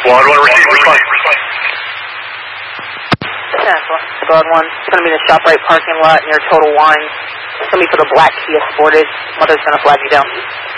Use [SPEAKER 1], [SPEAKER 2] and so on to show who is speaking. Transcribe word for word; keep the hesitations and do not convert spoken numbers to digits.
[SPEAKER 1] Squad one, receive, respond.
[SPEAKER 2] Squad one, it's going to be in the ShopRite parking lot near Total Wine. It's going to be for the black Kia Sportage. Mother's going to flag you down.